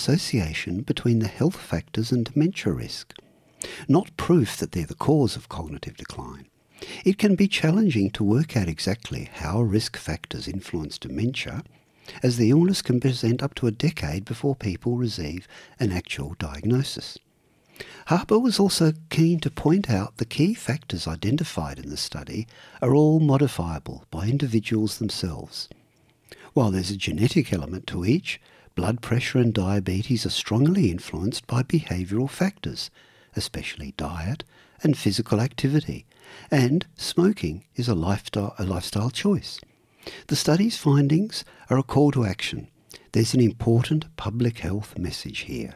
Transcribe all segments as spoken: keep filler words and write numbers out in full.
association between the health factors and dementia risk, not proof that they're the cause of cognitive decline. It can be challenging to work out exactly how risk factors influence dementia, as the illness can present up to a decade before people receive an actual diagnosis. Harper was also keen to point out the key factors identified in the study are all modifiable by individuals themselves. While there's a genetic element to each, blood pressure and diabetes are strongly influenced by behavioural factors, especially diet and physical activity, and smoking is a lifestyle, a lifestyle choice. The study's findings are a call to action. There's an important public health message here.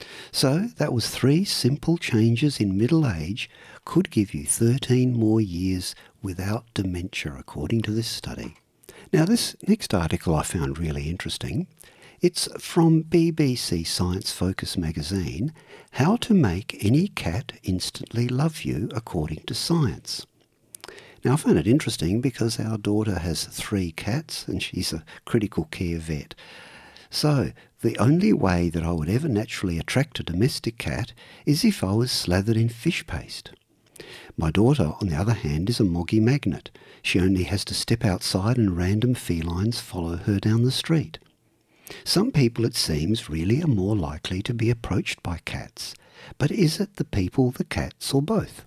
So that was three simple changes in middle age could give you thirteen more years without dementia, according to this study. Now, this next article I found really interesting. It's from B B C Science Focus magazine, How to Make Any Cat Instantly Love You According to Science. Now, I found it interesting because our daughter has three cats and she's a critical care vet. So, the only way that I would ever naturally attract a domestic cat is if I was slathered in fish paste. My daughter, on the other hand, is a moggy magnet. She only has to step outside and random felines follow her down the street. Some people, it seems, really are more likely to be approached by cats. But is it the people, the cats, or both?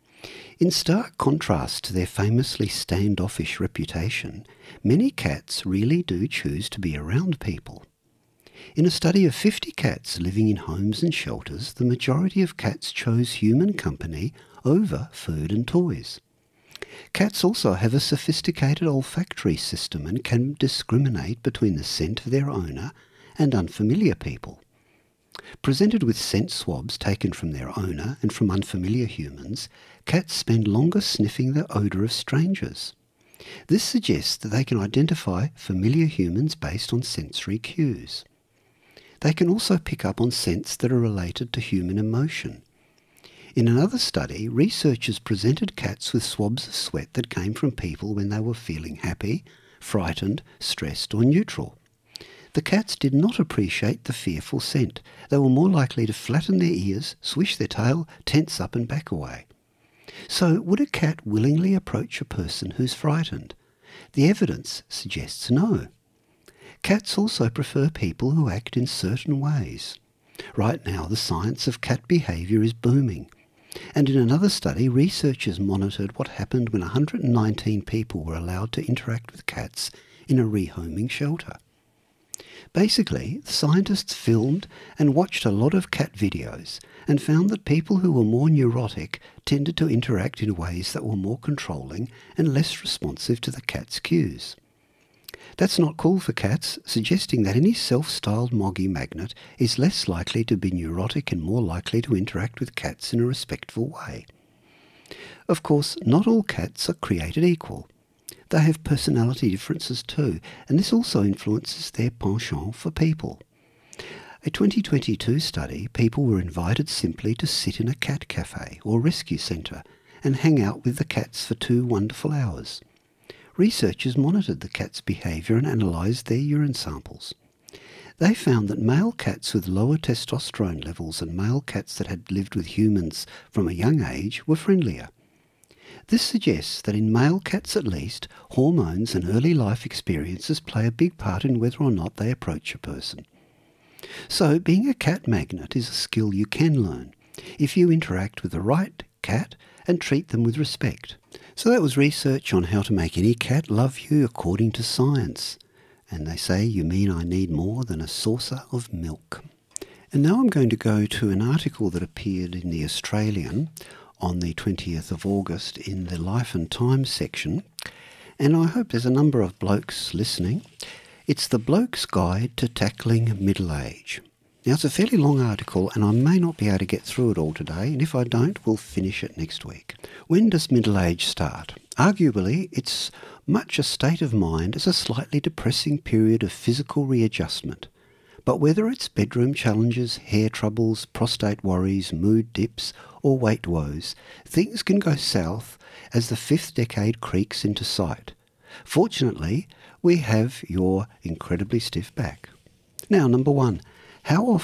In stark contrast to their famously standoffish reputation, many cats really do choose to be around people. In a study of fifty cats living in homes and shelters, the majority of cats chose human company over food and toys. Cats also have a sophisticated olfactory system and can discriminate between the scent of their owner and unfamiliar people. Presented with scent swabs taken from their owner and from unfamiliar humans, cats spend longer sniffing the odour of strangers. This suggests that they can identify familiar humans based on sensory cues. They can also pick up on scents that are related to human emotion. In another study, researchers presented cats with swabs of sweat that came from people when they were feeling happy, frightened, stressed or neutral. The cats did not appreciate the fearful scent. They were more likely to flatten their ears, swish their tail, tense up and back away. So, would a cat willingly approach a person who's frightened? The evidence suggests no. Cats also prefer people who act in certain ways. Right now, the science of cat behaviour is booming. And in another study, researchers monitored what happened when one hundred nineteen people were allowed to interact with cats in a rehoming shelter. Basically, the scientists filmed and watched a lot of cat videos and found that people who were more neurotic tended to interact in ways that were more controlling and less responsive to the cat's cues. That's not cool for cats, suggesting that any self-styled moggy magnet is less likely to be neurotic and more likely to interact with cats in a respectful way. Of course, not all cats are created equal. They have personality differences too, and this also influences their penchant for people. A twenty twenty-two study, people were invited simply to sit in a cat cafe or rescue centre and hang out with the cats for two wonderful hours. Researchers monitored the cats' behaviour and analysed their urine samples. They found that male cats with lower testosterone levels and male cats that had lived with humans from a young age were friendlier. This suggests that in male cats at least, hormones and early life experiences play a big part in whether or not they approach a person. So being a cat magnet is a skill you can learn if you interact with the right cat and treat them with respect. So that was research on how to make any cat love you according to science. And they say, you mean I need more than a saucer of milk. And now I'm going to go to an article that appeared in The Australian on the twentieth of August in the Life and Times section. And I hope there's a number of blokes listening. It's The Bloke's Guide to Tackling Middle Age. Now, it's a fairly long article and I may not be able to get through it all today, and if I don't, we'll finish it next week. When does middle age start? Arguably, it's much a state of mind as a slightly depressing period of physical readjustment. But whether it's bedroom challenges, hair troubles, prostate worries, mood dips, or weight woes, things can go south as the fifth decade creaks into sight. Fortunately, we have your incredibly stiff back. Now, number one, how often